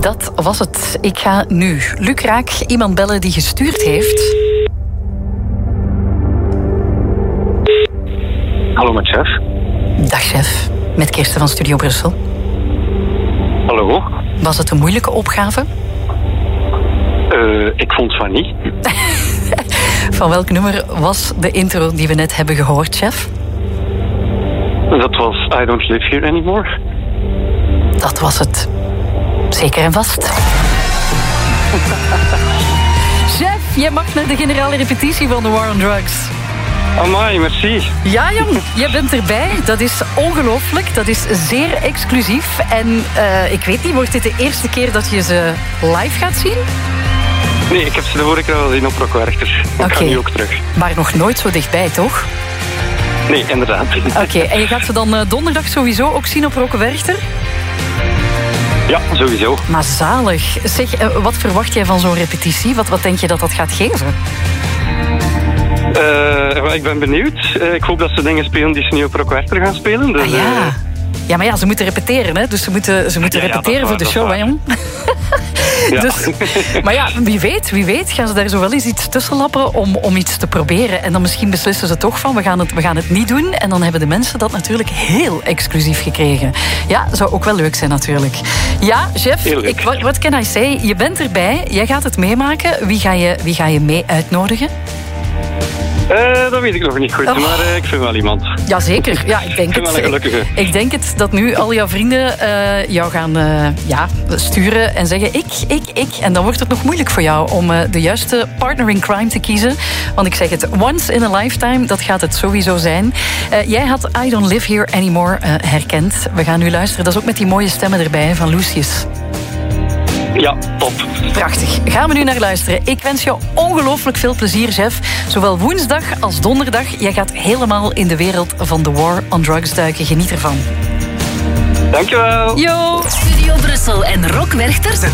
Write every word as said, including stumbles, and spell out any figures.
dat was het. Ik ga nu Luc Raak iemand bellen die gestuurd heeft. Hallo met chef. Dag chef, met Kirsten van Studio Brussel. Hallo. Was het een moeilijke opgave? Uh, ik vond van niet. Van welk nummer was de intro die we net hebben gehoord, chef? Dat was I Don't Live Here Anymore. Dat was het. Zeker en vast. Chef, jij mag naar de generale repetitie van The War on Drugs. Amai, merci. Ja, jong, je bent erbij. Dat is ongelooflijk. Dat is zeer exclusief. En uh, ik weet niet, wordt dit de eerste keer dat je ze live gaat zien? Nee, ik heb ze de vorige keer al gezien op Rockwerchter. Ik okay. ga nu ook terug. Maar nog nooit zo dichtbij, toch? Nee, inderdaad. Oké, okay. En je gaat ze dan uh, donderdag sowieso ook zien op Rockwerchter? Ja, sowieso. Maar zalig. Zeg, uh, wat verwacht jij van zo'n repetitie? Wat, wat denk je dat dat gaat geven? Uh, ik ben benieuwd. Uh, ik hoop dat ze dingen spelen die ze niet op Rockwerchter gaan spelen. Dus, ah, ja. Uh... ja, maar ja, ze moeten repeteren, hè? Dus ze moeten, ze moeten ja, repeteren ja, voor de show, hè, jong? Ja. Dus, maar ja, wie weet, wie weet gaan ze daar zo wel eens iets tussen lappen om, om iets te proberen. En dan misschien beslissen ze toch van, we gaan, het, we gaan het niet doen. En dan hebben de mensen dat natuurlijk heel exclusief gekregen. Ja, zou ook wel leuk zijn natuurlijk. Ja, chef, ik, wat, wat can I say? Je bent erbij, jij gaat het meemaken. Wie ga je, wie ga je mee uitnodigen? Uh, dat weet ik nog niet goed, oh. maar uh, ik vind wel iemand. Jazeker, ja, ik denk ik het. Ik, ik denk het dat nu al jouw vrienden uh, jou gaan uh, ja, sturen en zeggen ik, ik, ik. En dan wordt het nog moeilijk voor jou om uh, de juiste partner in crime te kiezen. Want ik zeg het, once in a lifetime, dat gaat het sowieso zijn. Uh, jij had I Don't Live Here Anymore uh, herkend. We gaan nu luisteren, dat is ook met die mooie stemmen erbij van Lucius. Ja, top. Prachtig. Gaan we nu naar luisteren. Ik wens jou ongelooflijk veel plezier, chef. Zowel woensdag als donderdag. Jij gaat helemaal in de wereld van The War on Drugs duiken. Geniet ervan. Dankjewel. Yo. Studio Brussel en Rockwerchter